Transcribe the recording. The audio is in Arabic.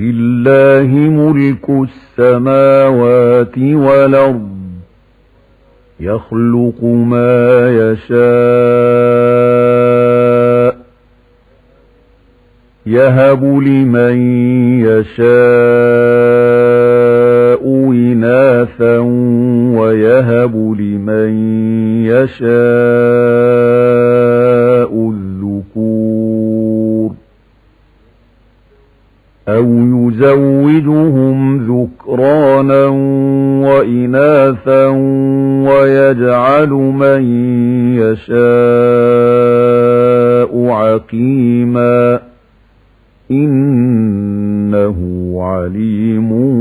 لله ملك السماوات والأرض يخلق ما يشاء يهب لمن يشاء إناثا ويهب لمن يشاء الذكور أو يزوجهم ذكرانا وإناثا ويجعل من يشاء عقيما إنه عليم